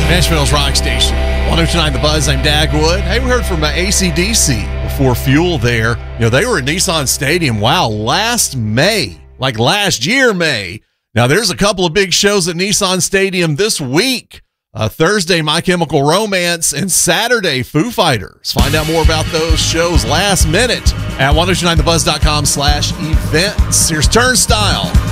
Nashville's Rock Station, 102.9 The Buzz. I'm Dagwood. Hey, we heard from AC/DC before Fuel there. You know, they were at Nissan Stadium, last May, like last year, May. Now, there's a couple of big shows at Nissan Stadium this week. Thursday, My Chemical Romance, and Saturday, Foo Fighters. Find out more about those shows last minute at 1029thebuzz.com/events. Here's Turnstile.